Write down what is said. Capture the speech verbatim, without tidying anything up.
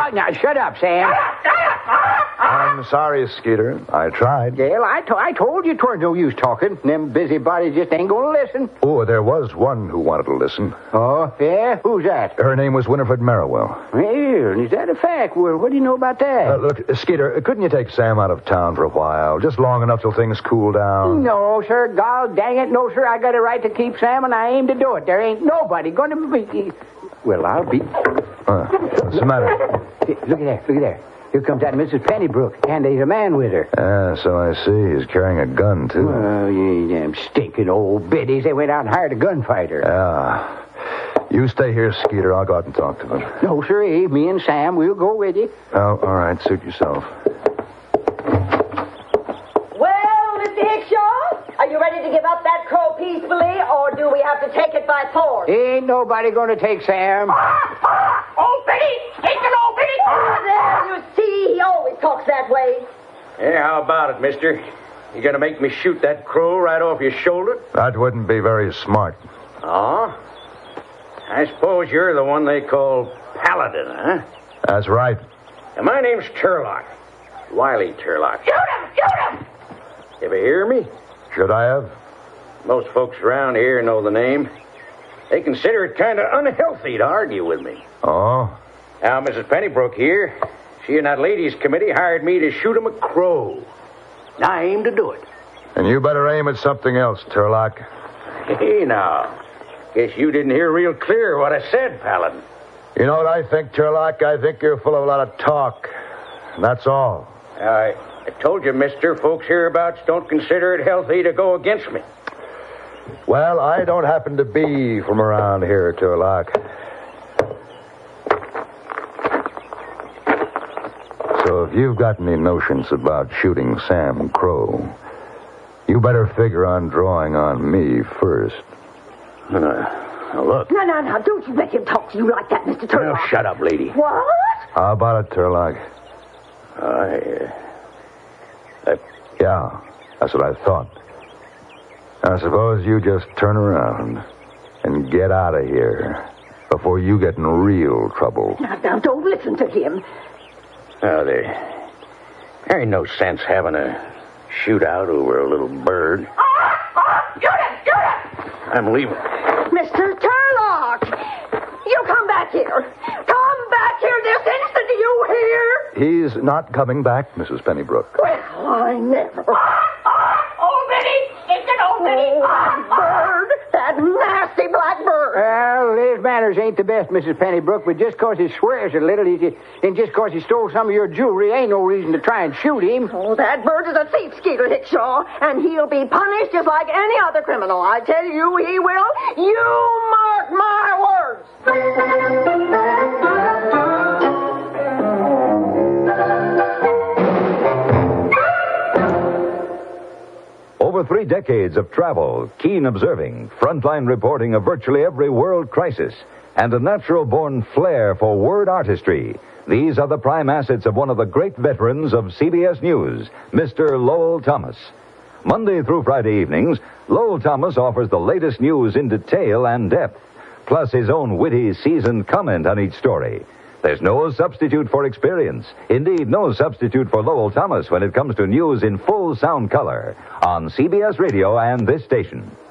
now, shut up, Sam. I'm sorry, Skeeter. I tried. Well, I, to- I told you 'twere no use talking. Them busybodies just ain't gonna listen. Oh, there was one who wanted to listen. Oh, yeah? Who's that? Her name was Winifred Merriwell. Well, is that a fact? Well, what do you know about that? Uh, look, Skeeter, couldn't you take Sam out of town for a while? Just long enough till things cool down? No, sir. God dang it. No, sir. I got a right to keep Sam, and I aim to do it. There ain't nobody going to be... Well, I'll be... Uh, what's the matter? Look at there. Look at there. Here comes that Missus Pennybrook, and there's a man with her. Ah, so I see. He's carrying a gun, too. Oh, you damn stinking old biddies. They went out and hired a gunfighter. Ah. You stay here, Skeeter. I'll go out and talk to them. No, sir. Me and Sam, we'll go with you. Oh, all right. Suit yourself. Well, Mister Hickshaw, are you ready to give up that crow peacefully, or do we have to take it by force? Ain't nobody going to take Sam. Old Biddy! Stinking old Biddy! Oh, there, you see, he always talks that way. Yeah, how about it, mister? You gonna make me shoot that crow right off your shoulder? That wouldn't be very smart. Oh? I suppose you're the one they call Paladin, huh? That's right. And my name's Turlock. Wiley Turlock. Shoot him! Shoot him! Ever hear me? Should I have? Most folks around here know the name. They consider it kind of unhealthy to argue with me. Oh? Now, Missus Pennybrook here, she and that ladies' committee hired me to shoot 'em a crow. Now I aim to do it. And you better aim at something else, Turlock. Hey, now. Guess you didn't hear real clear what I said, Paladin. You know what I think, Turlock? I think you're full of a lot of talk. That's all. I, I told you, mister, folks hereabouts don't consider it healthy to go against me. Well, I don't happen to be from around here, Turlock. So if you've got any notions about shooting Sam Crow, you better figure on drawing on me first. Uh, now look. No, no, no, don't you let him talk to you like that, Mister Turlock. Now, shut up, lady. What? How about it, Turlock? I, uh, I... Yeah, that's what I thought. I suppose you just turn around and get out of here before you get in real trouble. Now, now, don't listen to him. Now, there, there ain't no sense having a shootout over a little bird. Ah, ah, shoot him! Shoot him! I'm leaving. Mister Turlock! You come back here! Come back here this instant, do you hear? He's not coming back, Missus Pennybrook. Well, I never. Ah, ah, old Biddy! It's an old Biddy! Oh, Ah, that bird! That nasty black bird! Well, his manners ain't the best, Missus Pennybrook, but just 'cause he swears a little, he, and just 'cause he stole some of your jewelry, ain't no reason to try and shoot him. Oh, that bird is a thief, Skeeter Hickshaw, and he'll be punished just like any other criminal. I tell you, he will. You mark my words. Over three decades of travel, keen observing, frontline reporting of virtually every world crisis, and a natural-born flair for word artistry. These are the prime assets of one of the great veterans of C B S News, Mister Lowell Thomas. Monday through Friday evenings, Lowell Thomas offers the latest news in detail and depth, plus his own witty, seasoned comment on each story. There's no substitute for experience. Indeed, no substitute for Lowell Thomas when it comes to news in full sound color on C B S Radio and this station.